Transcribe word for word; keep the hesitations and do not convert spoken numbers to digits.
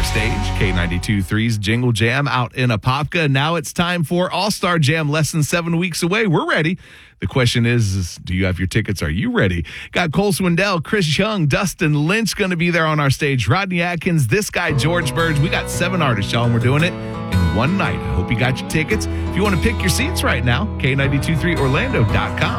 stage. K ninety-two point three's Jingle Jam out in Apopka. Now it's time for All-Star Jam, less than seven weeks away. We're ready. The question is, is, do you have your tickets? Are you ready? Got Cole Swindell, Chris Young, Dustin Lynch going to be there on our stage. Rodney Atkins, this guy, George Burge. We got seven artists, y'all, and we're doing it in one night. I hope you got your tickets. If you want to pick your seats right now, K ninety-two point three Orlando dot com.